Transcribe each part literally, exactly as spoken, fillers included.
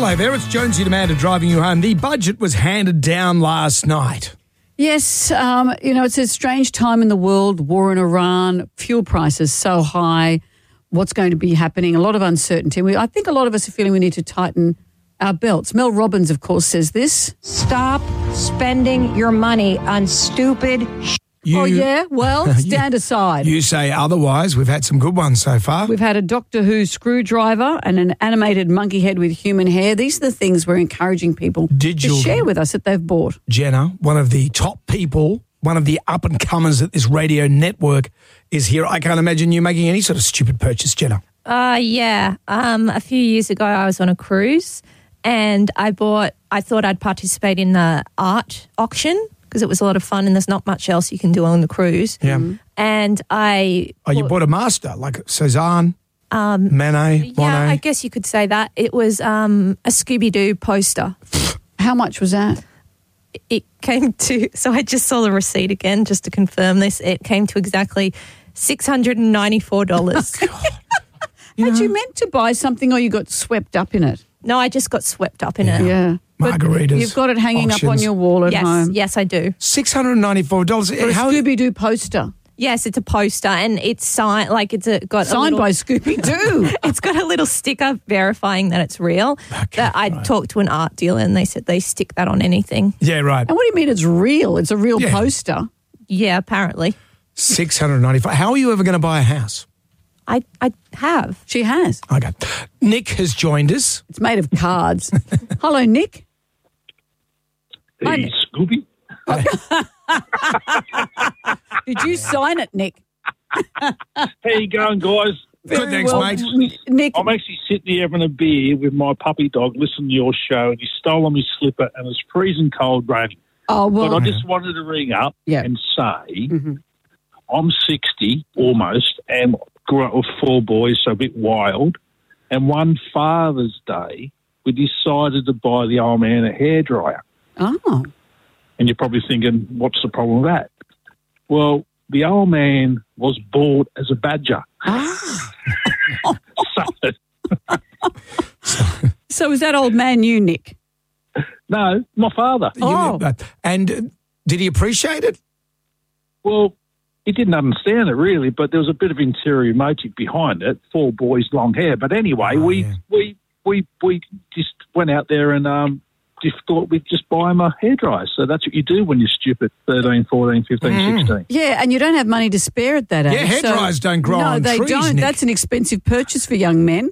Hello there, it's Jonesy and Amanda driving you home. The budget was handed down last night. Yes, um, you know, it's a strange time in the world, war in Iran, fuel prices so high, what's going to be happening, a lot of uncertainty. We, I think a lot of us are feeling we need to tighten our belts. Mel Robbins, of course, says this. Stop spending your money on stupid sh- You, oh, yeah? Well, stand you, aside. You say otherwise. We've had some good ones so far. We've had a Doctor Who screwdriver and an animated monkey head with human hair. These are the things we're encouraging people Did to you, share with us that they've bought. Jenna, one of the top people, one of the up-and-comers at this radio network is here. I can't imagine you making any sort of stupid purchase, Jenna. Uh, yeah. Um, a few years ago, I was on a cruise and I bought, I thought I'd participate in the art auction because it was a lot of fun and there's not much else you can do on the cruise. Yeah. And I... Oh, you bought a master, like Cezanne, um, Manet, Yeah, Monet? I guess you could say that. It was um, a Scooby-Doo poster. How much was that? It came to, so I just saw the receipt again just to confirm this. It came to exactly six hundred ninety-four dollars. You Had you meant to buy something or you got swept up in it? No, I just got swept up in it. Yeah. Margaritas. You've got it hanging auctions. up on your wall at Yes, home. yes, I do. six hundred ninety-four dollars. For a How- Scooby-Doo poster. Yes, it's a poster and it's signed, like it's a, got a Signed little, by Scooby-Doo. it's got a little sticker verifying that it's real. Okay, that I right. talked to an art dealer and they said they stick that on anything. Yeah, right. And what do you mean it's real? It's a real Yeah. poster. Yeah, apparently. six hundred ninety-five. How are you ever going to buy a house? I, I have. She has. Okay. Nick has joined us. It's made of cards. Hello, Nick. Hi, Hey, Nick. Scooby. Did you sign it, Nick? How you going, guys? Good, thanks, well, mate. Nick, I'm actually sitting here having a beer with my puppy dog, listening to your show, and he stole on my slipper, and it's freezing cold raining. oh, well, But I just wanted to ring up Yeah. and say Mhm. I'm sixty almost, and grew up with four boys, so a bit wild. And one Father's Day, we decided to buy the old man a hairdryer. oh, And you're probably thinking, what's the problem with that? Well, the old man was bought as a badger. ah. So, So is that old man you, Nick? no, my father. You- Oh. uh, and uh, did he appreciate it? Well, he didn't understand it really, but there was a bit of interior motive behind it. Four boys, long hair. But anyway, Oh, we, yeah. we we we just went out there and um, just thought we'd just buy him a hairdryer. So that's what you do when you're stupid, thirteen, fourteen, fifteen, Mm. sixteen. Yeah, and you don't have money to spare at that age. Yeah, hair so- dryers don't grow no, on they trees, don't. Nick. That's an expensive purchase for young men.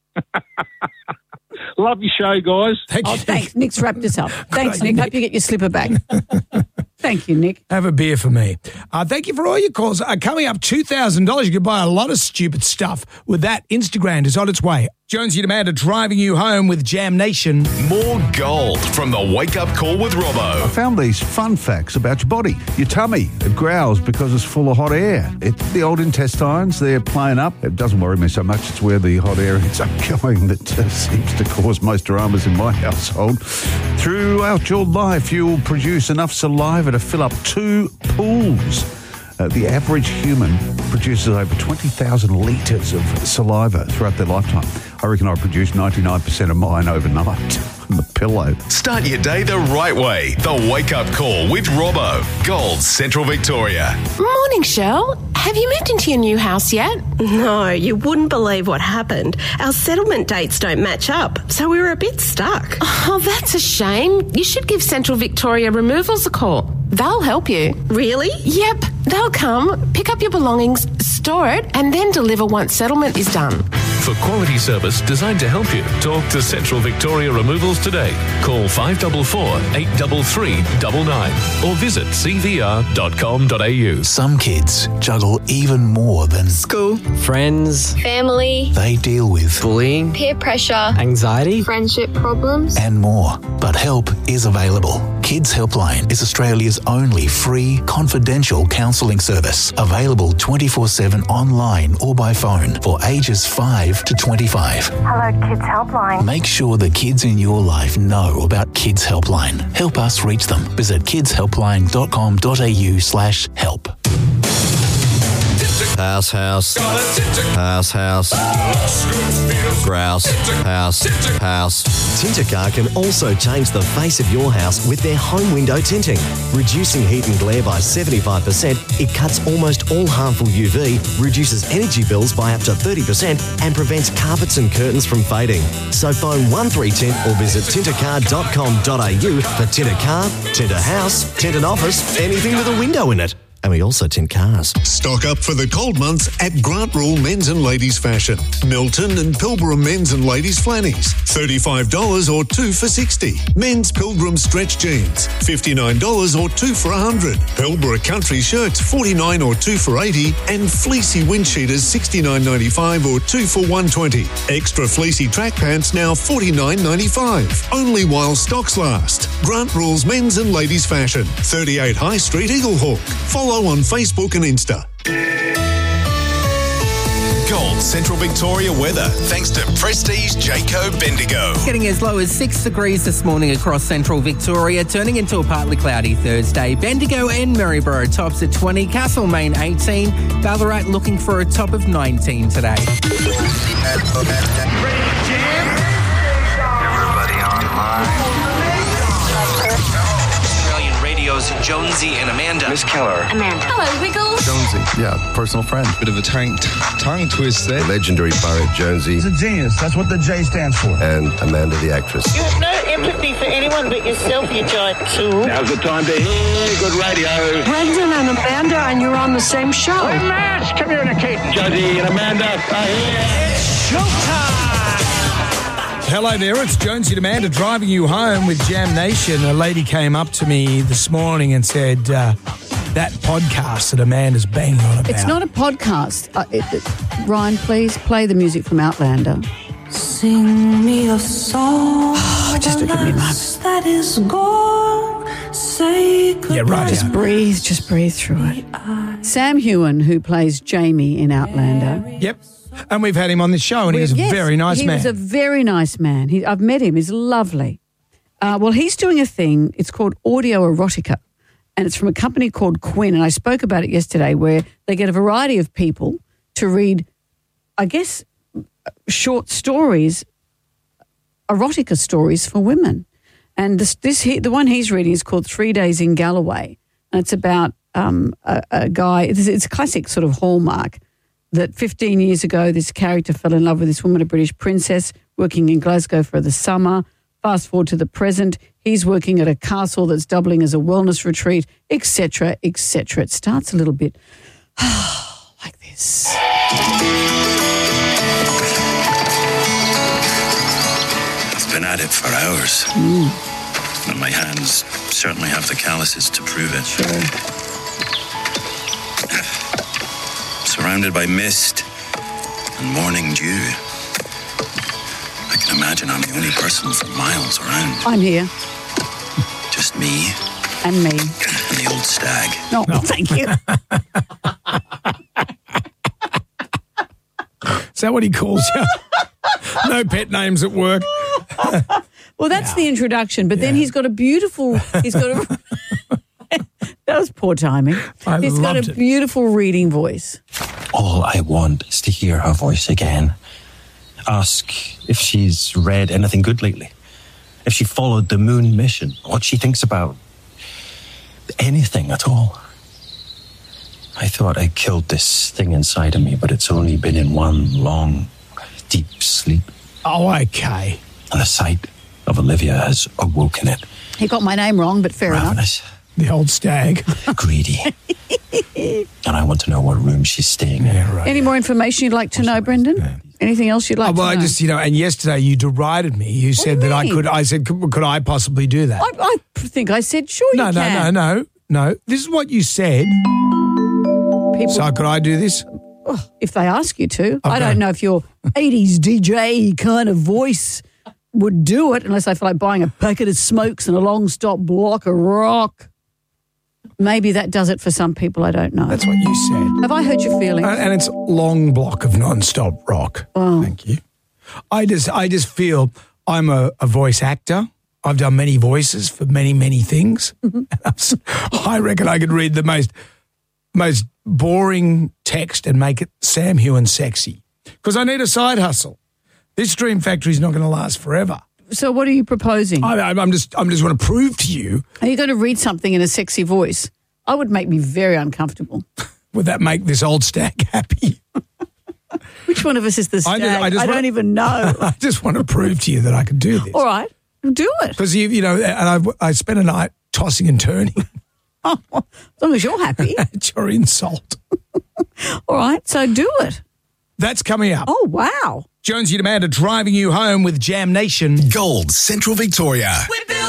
Love your show, guys. Thank Oh, you. thanks. Nick's wrapped us up. Thanks, Great, Nick. Nick. Hope you get your slipper back. Thank you, Nick. Have a beer for me. Uh, thank you for all your calls. Uh, coming up, two thousand dollars. You could buy a lot of stupid stuff with that. Instagram is on its way. Jonesy and Amanda driving you home with Jam Nation. More gold from the Wake Up Call with Robbo. Found these fun facts about your body. Your tummy, it growls because it's full of hot air. It, the old intestines, they're playing up. It doesn't worry me so much. It's where the hot air ends up going that uh, seems to cause most dramas in my household. Throughout your life, you'll produce enough saliva to fill up two pools. Uh, the average human produces over twenty thousand litres of saliva throughout their lifetime. I reckon I produce ninety-nine percent of mine overnight on the pillow. Start your day the right way. The Wake Up Call with Robbo. Gold Central Victoria. Morning, Shell. Have you moved into your new house yet? No, you wouldn't believe what happened. Our settlement dates don't match up, so we were a bit stuck. Oh, that's a shame. You should give Central Victoria Removals a call. They'll help you. Really? Yep. They'll come, pick up your belongings, store it, and then deliver once settlement is done. For quality service designed to help you, talk to Central Victoria Removals today. Call five four four, eight three three, nine nine or visit c v r dot com dot a u. Some kids juggle even more than school, friends, family. They deal with bullying, peer pressure, anxiety, friendship problems, and more. But help is available. Kids Helpline is Australia's only free, confidential counselling service. Available twenty-four seven online or by phone for ages five to twenty-five. Hello, Kids Helpline. Make sure the kids in your life know about Kids Helpline. Help us reach them. Visit kidshelpline dot com dot a u slash help. House, house. House, house. Grouse. House, house. Tintercar can also change the face of your house with their home window tinting. Reducing heat and glare by seventy-five percent, it cuts almost all harmful U V, reduces energy bills by up to thirty percent and prevents carpets and curtains from fading. So phone one three tint or visit tintercar dot com dot a u for Tinter Car, Tinter House, Tint an Office, anything with a window in it. And we also tint cars. Stock up for the cold months at Grant Rule Men's and Ladies Fashion. Milton and Pilbara Men's and Ladies Flannies, thirty-five dollars or two for sixty. Men's Pilgrim Stretch Jeans, fifty-nine dollars or two for one hundred. Pilbara Country Shirts, forty-nine dollars or two for eighty. And Fleecy Wind Cheaters, sixty-nine ninety-five or two for one twenty. Extra Fleecy Track Pants now forty-nine ninety-five. Only while stocks last. Grant Rule's Men's and Ladies Fashion, thirty-eight High Street, Eaglehawk. Follow on Facebook and Insta. Gold Central Victoria weather, thanks to Prestige Jayco Bendigo. Getting as low as six degrees this morning across central Victoria, turning into a partly cloudy Thursday. Bendigo and Maryborough tops at twenty, Castlemaine eighteen, Ballarat looking for a top of nineteen today. Everybody online. Jonesy and Amanda. Miss Keller. Amanda. Hello, Wiggles. Jonesy, yeah, personal friend. Bit of a tongue, tongue twist there. The legendary Barrett Jonesy. He's a genius. That's what the J stands for. And Amanda, the actress. You have no empathy for anyone but yourself, you giant tool. Now's the time to hear good radio. Brendan and Amanda, and you're on the same show. We're mass communicating. Jonesy and Amanda are here. It's showtime. Hello there, it's Jonesy and Amanda driving you home with Jam Nation. A lady came up to me this morning and said, uh, that podcast that Amanda's banging on about. It's not a podcast. Uh, it, it, Ryan, please play the music from Outlander. Sing me a song. Oh, just give me a moment. That is gone. Say goodbye. Yeah, right. Just breathe, just breathe through it. Sam Hewen, who plays Jamie in Outlander. Yep. And we've had him on this show, and he's a yes, very nice he man. He's a very nice man. He, I've met him. He's lovely. Uh, well, he's doing a thing. It's called Audio Erotica, and it's from a company called Quinn. And I spoke about it yesterday, where they get a variety of people to read, I guess, short stories, erotica stories for women. And this, this the one he's reading is called Three Days in Galloway, and it's about um, a, a guy. It's, it's a classic sort of hallmark. That fifteen years ago, this character fell in love with this woman, a British princess, working in Glasgow for the summer. Fast forward to the present, he's working at a castle that's doubling as a wellness retreat, et cetera, et cetera. It starts a little bit like this. I've been at it for hours. Mm. And my hands certainly have the calluses to prove it. Sure. Surrounded by mist and morning dew. I can imagine I'm the only person for miles around. I'm here. Just me. And me. And the old stag. No, no. Thank you. Is that what he calls you? No pet names at work. Well, that's yeah. the introduction, but yeah. then he's got a beautiful, he's got a... That was poor timing. I He's got a loved it. beautiful reading voice. All I want is to hear her voice again. Ask if she's read anything good lately. If she followed the moon mission. What she thinks about anything at all. I thought I killed this thing inside of me, but it's only been in one long, deep sleep. Oh, okay. And the sight of Olivia has awoken it. He got my name wrong, but fair Ravenous. enough. The old stag. Greedy. And I want to know what room she's staying in. Yeah, right. Any more information you'd like to know, Brendan? Yeah. Anything else you'd like oh, well, to know? I just, you know, and yesterday you derided me. You said do you that I mean? could, I said, could, could I possibly do that? I, I think I said, sure no, you no, can. no, no, no. This is what you said. People, so could I do this? Oh, if they ask you to. Okay. I don't know if your eighties D J kind of voice would do it unless I feel like buying a packet of smokes and a long stop block of rock. Maybe that does it for some people. I don't know. That's what you said. Have I hurt your feelings? And, and it's long block of non-stop rock. Oh. Thank you. I just, I just feel I'm a, a voice actor. I've done many voices for many, many things. I reckon I could read the most most boring text and make it Sam Hewen sexy because I need a side hustle. This Dream Factory is not going to last forever. So what are you proposing? I, I'm just I'm just want to prove to you. Are you going to read something in a sexy voice? I would make me very uncomfortable. Would that make this old stag happy? Which one of us is the stag? I, just, I, just I don't want, even know. I just want to prove to you that I can do this. All right, do it. Because, you, you know, and I, I spent a night tossing and turning. Oh, as long as you're happy. It's your insult. All right, so do it. That's coming up. Oh, wow. Jonesy and Amanda driving you home with Jam Nation. Gold Central Victoria.